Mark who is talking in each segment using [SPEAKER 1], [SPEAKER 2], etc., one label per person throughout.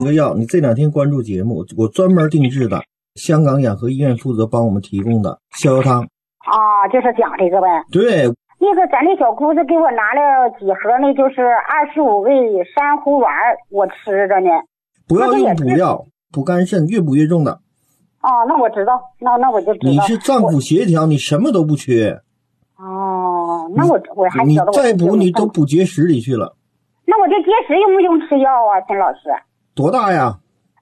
[SPEAKER 1] 个药，你这2天关注节目，我专门定制的，香港养和医院负责帮我们提供的逍遥汤。
[SPEAKER 2] 啊，就是讲这个呗。
[SPEAKER 1] 对，
[SPEAKER 2] 那个咱那小姑子给我拿了几盒，那就是25味珊瑚丸，我吃着呢。
[SPEAKER 1] 不要用补药，补肝肾，越补越重的。
[SPEAKER 2] 哦，那我知道，那我就知道。
[SPEAKER 1] 你是脏腑协调，你什么都不缺。
[SPEAKER 2] 哦，那我还
[SPEAKER 1] 你
[SPEAKER 2] 晓得
[SPEAKER 1] 再补，你都补结石里去了。
[SPEAKER 2] 那我这结石用不用吃药啊，秦老师？
[SPEAKER 1] 多大呀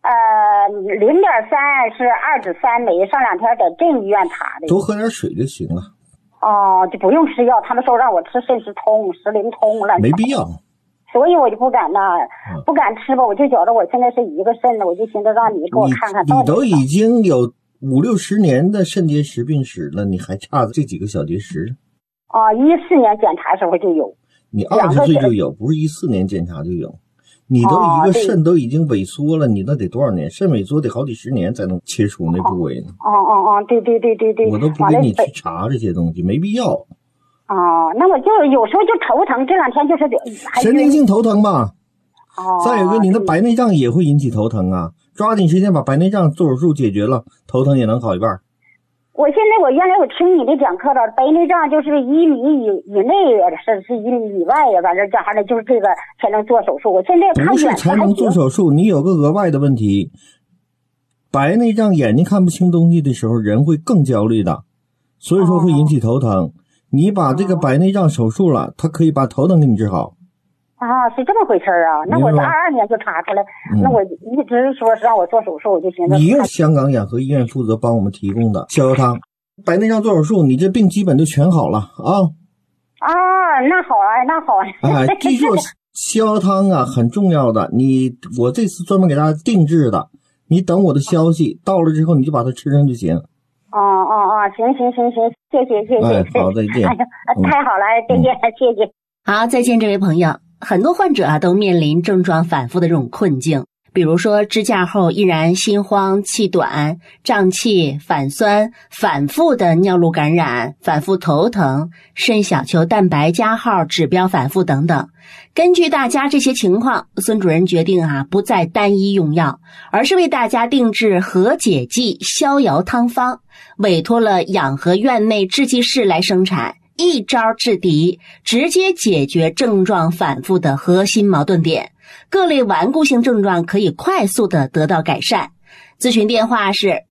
[SPEAKER 2] ？0.3是2指3枚，上2天在镇医院查的。
[SPEAKER 1] 多喝点水就行了。
[SPEAKER 2] 哦，就不用吃药，他们说让我吃肾石通、石灵通了。
[SPEAKER 1] 没必要。
[SPEAKER 2] 所以我就不敢不敢吃吧，我就觉得我现在是一个肾的，我就寻思让你给我看看。
[SPEAKER 1] 你都已经有50-60年的肾结石病史了，你还差这几个小结石？
[SPEAKER 2] 啊，14年检查时候就有。
[SPEAKER 1] 你20岁就有，不是14年检查就有。你都一个肾都已经萎缩了，你那得多少年？肾萎缩得好几十年才能切除那部位呢。
[SPEAKER 2] 对，
[SPEAKER 1] 我都不给你去查这些东西，没必要。
[SPEAKER 2] 那我就有时候就头疼，这2天就是
[SPEAKER 1] 神经性头疼吧。再有一个，你的白内障也会引起头疼啊，抓紧时间把白内障做手术解决了，头疼也能好一半。
[SPEAKER 2] 我原来我听你的讲课了，白内障就是1米以内是1米以外呀，反正这还得就是这个才能做手术。我现在看
[SPEAKER 1] 不是才能做手术，你有个额外的问题，白内障眼睛看不清东西的时候，人会更焦虑的，所以说会引起头疼。你把这个白内障手术了，它可以把头疼给你治好。
[SPEAKER 2] 是这么回事啊？那我22年就查出来，那我一直说是让我做手术，我就寻思。
[SPEAKER 1] 你用香港养和医院负责帮我们提供的逍遥汤，白内障做手术，你这病基本就全好了啊。
[SPEAKER 2] 那好啊。
[SPEAKER 1] 记住逍遥汤啊，很重要的。我这次专门给大家定制的，你等我的消息到了之后，你就把它吃上就行。
[SPEAKER 2] 行，谢。
[SPEAKER 1] 好，再见。
[SPEAKER 2] 太好了，再见，谢谢。
[SPEAKER 3] 好，再见，这位朋友。很多患者都面临症状反复的这种困境，比如说支架后依然心慌、气短、胀气、反酸、反复的尿路感染、反复头疼、肾小球蛋白加号指标反复等等。根据大家这些情况，孙主任决定不再单一用药，而是为大家定制和解剂逍遥汤方，委托了养和院内制剂室来生产。一招制敌，直接解决症状反复的核心矛盾点，各类顽固性症状可以快速的得到改善。咨询电话是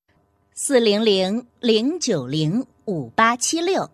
[SPEAKER 3] 400-090-5876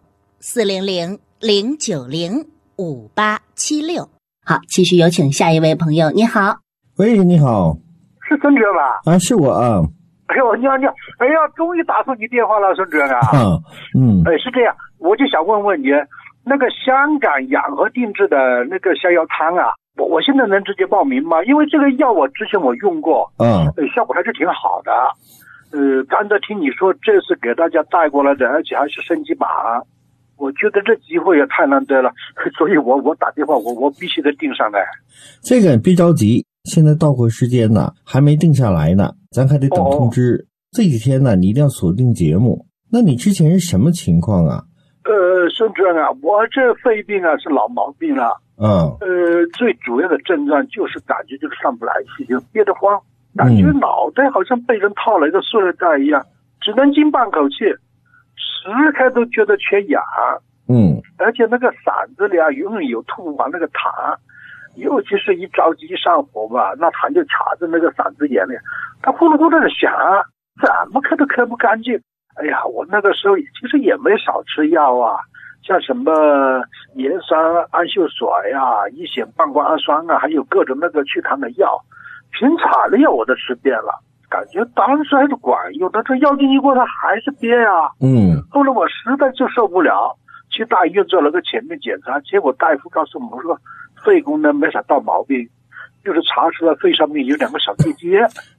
[SPEAKER 3] 400-090-5876。好，继续有请下一位朋友。你好。
[SPEAKER 1] 喂，你好。
[SPEAKER 4] 是孙主任吧？
[SPEAKER 1] 是我啊。
[SPEAKER 4] 哎呦，你好！哎呀，终于打通你电话了，孙主任啊。是这样，我就想问问你，那个香港养和定制的那个逍遥汤啊，我现在能直接报名吗？因为这个药我之前我用过，效果还是挺好的。刚才听你说这是给大家带过来的，而且还是升级版，我觉得这机会也太难得了，所以我打电话，我必须得定上来。
[SPEAKER 1] 这个别着急，现在到货时间呢还没定下来呢，咱还得等通知。这几天呢你一定要锁定节目。那你之前是什么情况啊？
[SPEAKER 4] 孙主任啊，我这肺病啊是老毛病了。最主要的症状就是感觉就是上不来气，就憋得慌，感觉脑袋好像被人套了一个塑料袋一样，只能进半口气，时刻都觉得缺氧。而且那个嗓子里永远有吐完那个痰，尤其是一着急一上火吧，那痰就卡在那个嗓子眼里，它呼噜呼噜的响，怎么咳都咳不干净。哎呀，我那个时候其实也没少吃药啊，像什么盐酸氨溴水呀、乙酰半胱氨酸啊，还有各种那个祛痰的药，平常的药我都吃遍了，感觉当时还是管用，但这药劲一过它还是憋啊。后来我实在就受不了，去大医院做了个全面检查，结果大夫告诉我说肺功能没啥大毛病，就是查出来肺上面有2个小结节。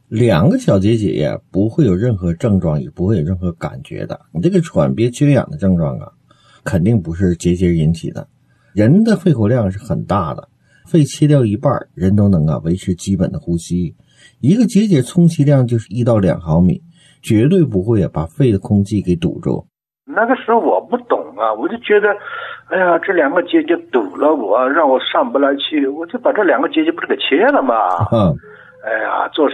[SPEAKER 1] 2个小结节呀，不会有任何症状，也不会有任何感觉的。你这个喘憋缺氧的症状啊，肯定不是结节引起的。人的肺活量是很大的，肺切掉一半，人都能维持基本的呼吸。一个结节充其量就是1到2毫米，绝对不会把肺的空气给堵住。
[SPEAKER 4] 那个时候我不懂啊，我就觉得，哎呀，这2个结节堵了我，让我上不来气，我就把这2个结节不是给切了吗？ 哎呀，做